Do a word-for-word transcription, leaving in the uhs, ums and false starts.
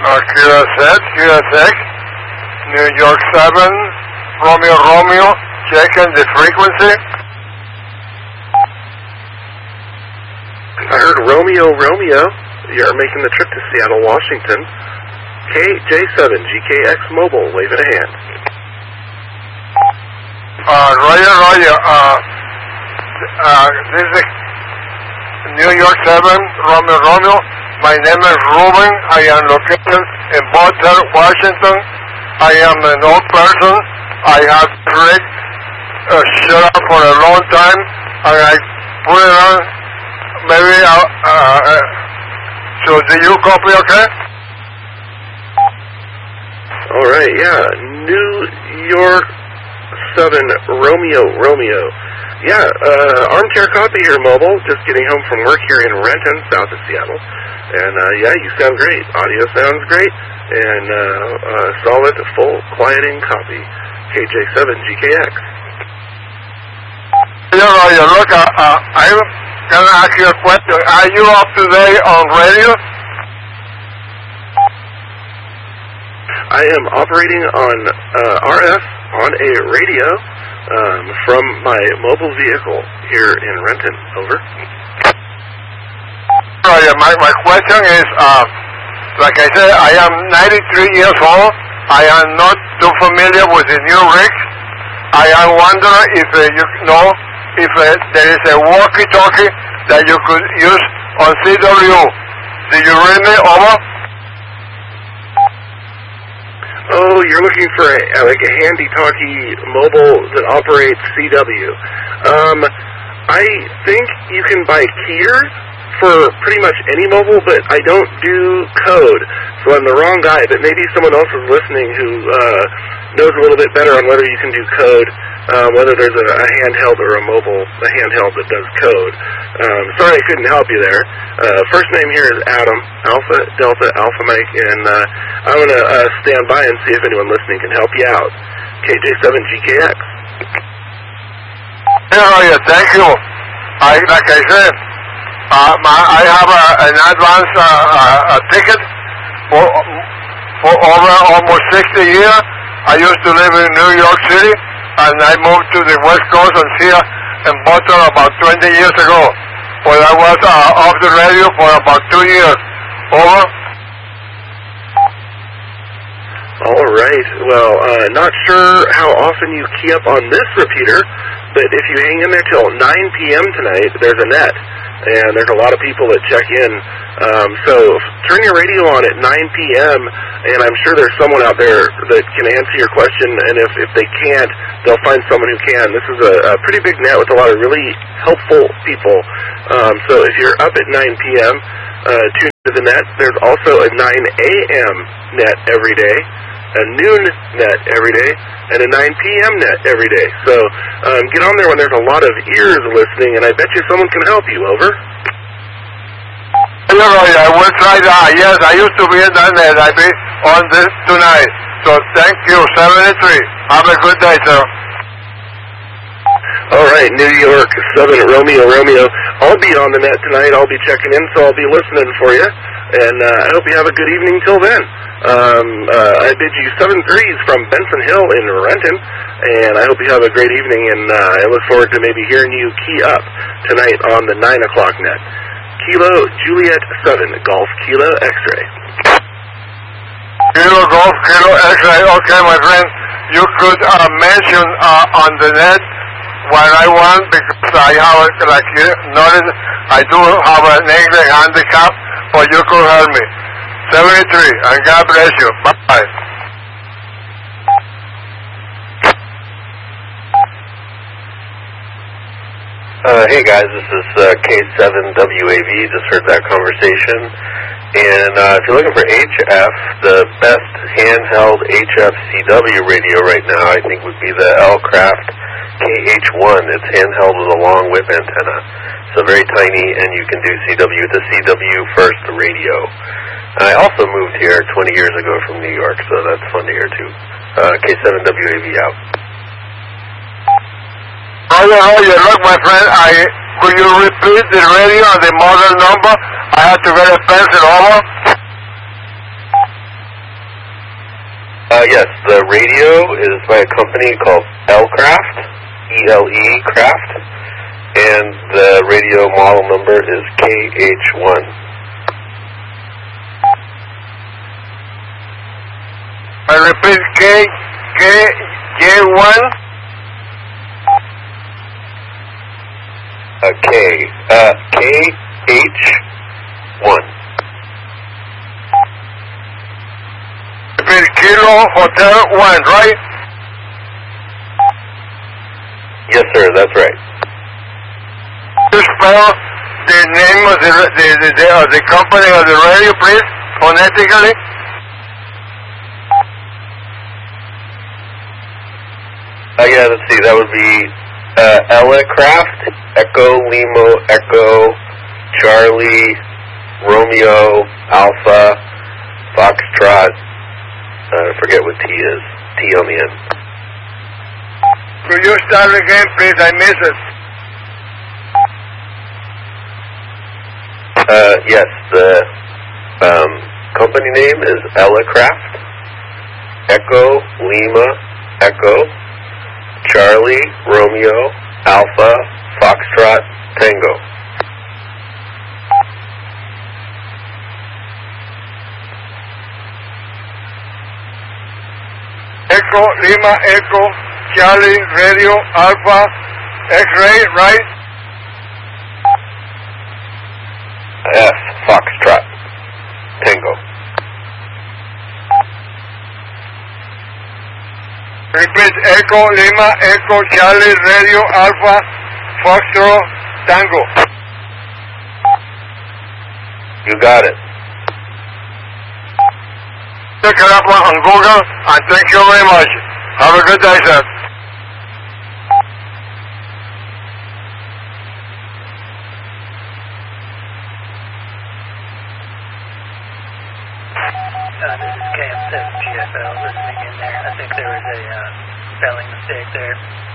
Uh, Kilo set, Kilo six, New York seven, Romeo Romeo, checking the frequency. I heard Romeo Romeo, you're making the trip to Seattle, Washington. K J seven, G K X Mobile, waving a hand. Uh, Roger, Roger, uh, uh, this is New York seven, Romeo Romeo. My name is Ruben. I am located in Butler, Washington. I am an old person. I have read uh, shut up for a long time, and I put it on. Maybe, uh, uh, so do you copy, okay? All right, yeah. New York seven, Romeo, Romeo. Yeah, uh, armchair copy here, mobile. Just getting home from work here in Renton, south of Seattle. And, uh, yeah, you sound great. Audio sounds great. And, uh, uh, solid, full, quieting copy. K J seven, G K X. Yeah, Roger, look, uh, uh, I'm going to ask you a question. Are you up to date on radio? I am operating on uh, R F on a radio um, from my mobile vehicle here in Renton. Over. Roger, my, my question is, uh, like I said, I am ninety-three years old. I am not too familiar with the new rigs. I am wondering if uh, you know if uh, there is a walkie-talkie that you could use on C W. Do you read me? Over? Oh, you're looking for a, like a handy-talkie mobile that operates C W. Um, I think you can buy keyers for pretty much any mobile, but I don't do code, so I'm the wrong guy. But maybe someone else is listening who uh, knows a little bit better on whether you can do code, uh, whether there's a, a handheld or a mobile, a handheld that does code. Um, sorry I couldn't help you there. Uh, first name here is Adam, Alpha, Delta, Alpha Mike, and uh, I'm going to uh, stand by and see if anyone listening can help you out. K J seven G K X. Yeah, yeah, thank you. I, like I said, uh, my, I have a, an advance uh, uh, a ticket for, for over almost sixty years. I used to live in New York City, and I moved to the West Coast and here in Boston about twenty years ago. But I was uh, off the radio for about two years. Over. All right. Well, uh, not sure how often you key up on this repeater, but if you hang in there till nine p.m. tonight, there's a net, and there's a lot of people that check in. Um, so turn your radio on at nine p.m., and I'm sure there's someone out there that can answer your question, and if, if they can't, they'll find someone who can. This is a, a pretty big net with a lot of really helpful people. Um, so if you're up at nine p.m., uh, tune to the net. There's also a nine a.m. net every day, a noon net every day, and a nine p.m. net every day. So um, get on there when there's a lot of ears listening, and I bet you someone can help you. Over. Hello, I will try that. Yes, I used to be in that net. I'll be on this tonight. So thank you, seventy-three. Have a good day, sir. All right, New York seven, Romeo, Romeo. I'll be on the net tonight. I'll be checking in, so I'll be listening for you. And uh, I hope you have a good evening till then. Um, uh, I bid you seven threes from Benson Hill in Renton, and I hope you have a great evening, and uh, I look forward to maybe hearing you key up tonight on the nine o'clock net. Kilo Juliet seven, Golf Kilo X-Ray. Kilo Golf Kilo X-Ray. Okay, my friend, you could uh, mention uh, on the net what I want, because I have, like you noticed, I do have an English handicap, but you could help me. seventy-three, and God bless you. Bye. Uh, hey guys, this is uh, K seven W A V, just heard that conversation. And uh, if you're looking for H F, the best handheld H F C W radio right now, I think would be the L-Craft K H one. It's handheld with a long whip antenna. So very tiny, and you can do C W. It's a C W first radio. I also moved here twenty years ago from New York, so that's fun to hear too. Uh, K seven W A V out. Oh yeah, oh yeah, look my friend, I, could you repeat the radio and the model number? I have to get a pencil over. Uh, yes, the radio is by a company called L-Craft, E L E Craft, and the radio model number is K H one. I repeat, K, K, J one? Uh, K, uh, K H one. Repeat, Kilo Hotel one, right? Yes, sir, that's right. You spell the name of the, the, the, the, of the company of the radio, please, phonetically? Uh, yeah, let's see, that would be uh, L-Craft, Echo, Lima, Echo, Charlie, Romeo, Alpha, Foxtrot, uh, I forget what T is, T on the end. Could you start again, please? I miss it. Uh, yes, the um, company name is L-Craft, Echo, Lima, Echo, Charlie, Romeo, Alpha, Foxtrot, Tango. Echo, Lima, Echo, Charlie, Radio, Alpha, X-Ray, right? F, Foxtrot, Tango. Repeat, Echo, Lima, Echo, Charlie, Radio, Alpha, Foxtrot, Tango. You got it. Look it up on Google, and thank you very much. Have a good day, sir. Uh, this is K M seven G F L listening in there. I think there was a uh, spelling mistake there.